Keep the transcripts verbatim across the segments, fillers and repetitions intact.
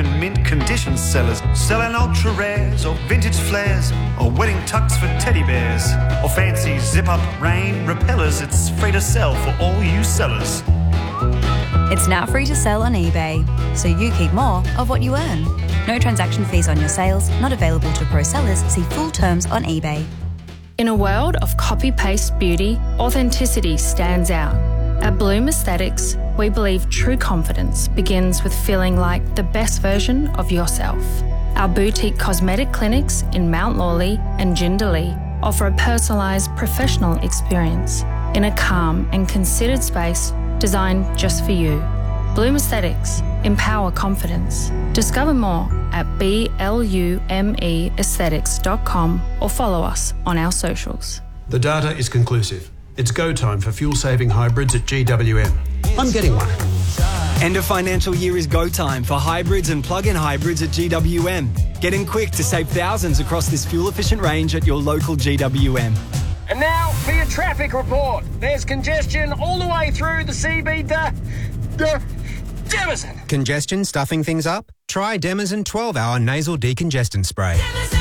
in mint condition sellers, selling ultra rares or vintage flares, or wedding tux for teddy bears, or fancy zip-up rain repellers. It's free to sell for all you sellers. It's now free to sell on eBay, so you keep more of what you earn. No transaction fees on your sales, not available to pro sellers. See full terms on eBay. In a world of copy-paste beauty, authenticity stands out. At Bloom Aesthetics, we believe true confidence begins with feeling like the best version of yourself. Our boutique cosmetic clinics in Mount Lawley and Jindalee offer a personalised professional experience in a calm and considered space designed just for you. Bloom Aesthetics. Empower confidence. Discover more at B L U M E aesthetics dot com or follow us on our socials. The data is conclusive. It's go time for fuel-saving hybrids at G W M. I'm getting one. End of financial year is go time for hybrids and plug-in hybrids at G W M. Get in quick to save thousands across this fuel-efficient range at your local G W M. And now for your traffic report. There's congestion all the way through the C B D. D- Demison. Congestion stuffing things up? Try Demison twelve hour nasal decongestant spray.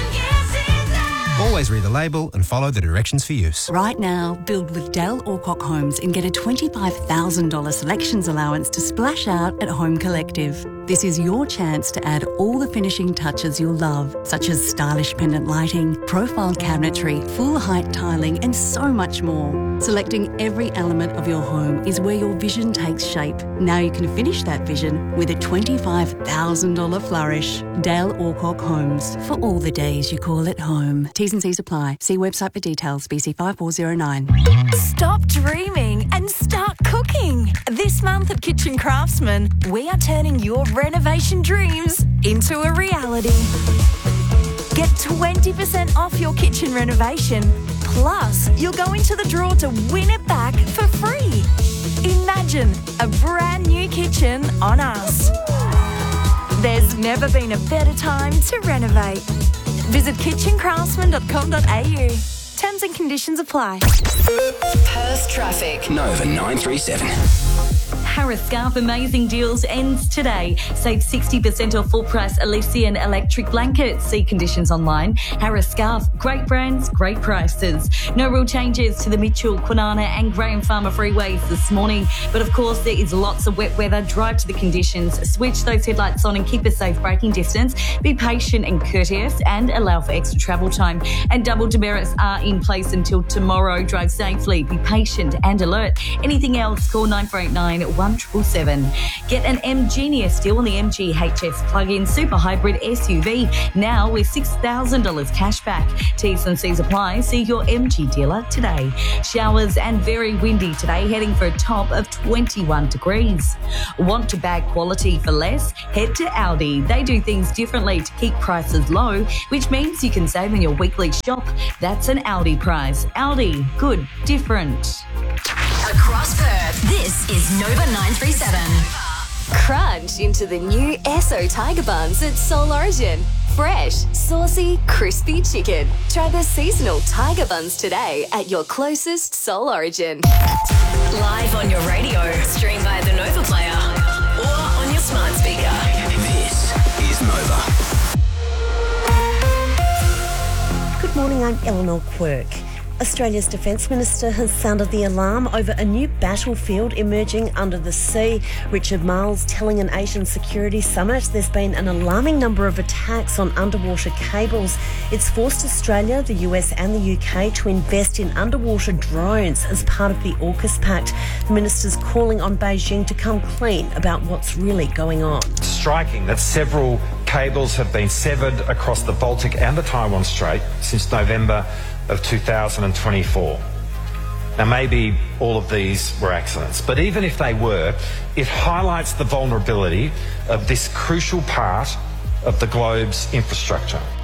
Always read the label and follow the directions for use. Right now, build with Dale Alcock Homes and get a twenty-five thousand dollars selections allowance to splash out at Home Collective. This is your chance to add all the finishing touches you'll love, such as stylish pendant lighting, profile cabinetry, full height tiling, and so much more. Selecting every element of your home is where your vision takes shape. Now you can finish that vision with a twenty-five thousand dollars flourish. Dale Alcock Homes, for all the days you call it home. T's and C's apply. See website for details. B C five four zero nine. Stop dreaming and start cooking. This month at Kitchen Craftsman, we are turning your renovation dreams into a reality. Get twenty percent off your kitchen renovation. Plus, you'll go into the draw to win it back for free. Imagine a brand new kitchen on us. There's never been a better time to renovate. Visit kitchen craftsman dot com dot a u. Terms and conditions apply. Perth traffic. Nova nine three seven. Harris Scarf amazing deals ends today. Save sixty percent off full price Elysian electric blankets. See conditions online. Harris Scarf, great brands, great prices. No real changes to the Mitchell, Kwinana and Graham Farmer freeways this morning. But of course, there is lots of wet weather. Drive to the conditions. Switch those headlights on and keep a safe braking distance. Be patient and courteous and allow for extra travel time. And double demerits are in place until tomorrow. Drive safely. Be patient and alert. Anything else, call nine four eight nine one seven seven. Get an M Genius deal on the M G H S plug-in super hybrid S U V now with six thousand dollars cash back. T's and C's apply. See your M G dealer today. Showers and very windy today, heading for a top of twenty-one degrees. Want to bag quality for less? Head to Aldi. They do things differently to keep prices low, which means you can save on your weekly shop. That's an Aldi price. Aldi, good, different. Across Perth, this is Nova nine three seven. Crunch into the new Esso Tiger Buns at Soul Origin. Fresh, saucy, crispy chicken. Try the seasonal Tiger Buns today at your closest Soul Origin. Live on your radio, stream via the Nova player, or on your smart speaker. This is Nova. Good morning, I'm Eleanor Quirk. Australia's Defence Minister has sounded the alarm over a new battlefield emerging under the sea. Richard Marles telling an Asian Security Summit there's been an alarming number of attacks on underwater cables. It's forced Australia, the U S and the U K to invest in underwater drones as part of the AUKUS Pact. The minister's calling on Beijing to come clean about what's really going on. Striking that several cables have been severed across the Baltic and the Taiwan Strait since November of two thousand twenty-four. Now, maybe all of these were accidents, but even if they were, it highlights the vulnerability of this crucial part of the globe's infrastructure.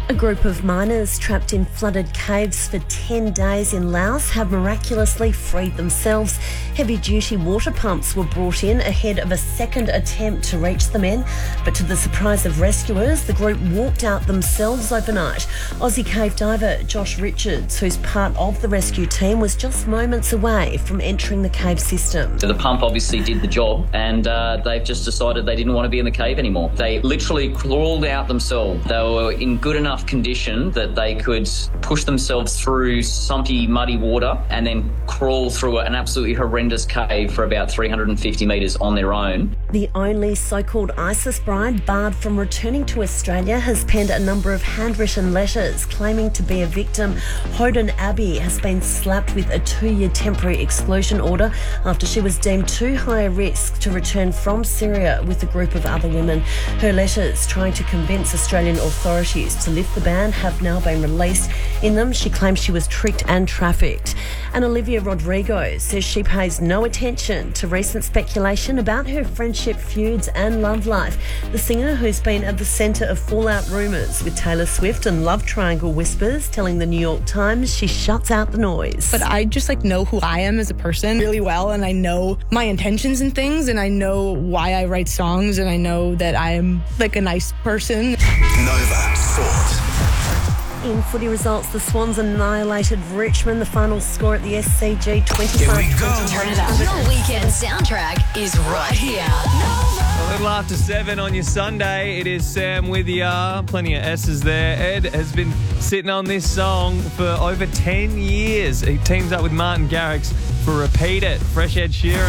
A group of miners trapped in flooded caves for ten days in Laos have miraculously freed themselves. Heavy-duty water pumps were brought in ahead of a second attempt to reach the men, but to the surprise of rescuers, the group walked out themselves overnight. Aussie cave diver Josh Richards, who's part of the rescue team, was just moments away from entering the cave system. So the pump obviously did the job, and uh, they've just decided they didn't want to be in the cave anymore. They literally crawled out themselves. They were in good enough condition that they could push themselves through sumpy, muddy water and then crawl through an absolutely horrendous cave for about three hundred fifty metres on their own. The only so-called ISIS bride barred from returning to Australia has penned a number of handwritten letters claiming to be a victim. Hoden Abbey has been slapped with a two-year temporary exclusion order after she was deemed too high a risk to return from Syria with a group of other women. Her letters trying to convince Australian authorities to lift the ban have now been released. In them, she claims she was tricked and trafficked. And Olivia Rodrigo says she pays no attention to recent speculation about her friendship feuds and love life. The singer, who's been at the centre of fallout rumours with Taylor Swift and love triangle whispers, telling the New York Times she shuts out the noise. But I just like know who I am as a person really well, and I know my intentions and things, and I know why I write songs, and I know that I am like a nice person. Nova Sport. In footy results, the Swans annihilated Richmond. The final score at the S C G twenty-five. Here we go. Turn it up. Your weekend soundtrack is right here. A little after seven on your Sunday. It is Sam with ya. Plenty of S's there. Ed has been sitting on this song for over ten years. He teams up with Martin Garrix for Repeat It. Fresh Ed Sheeran.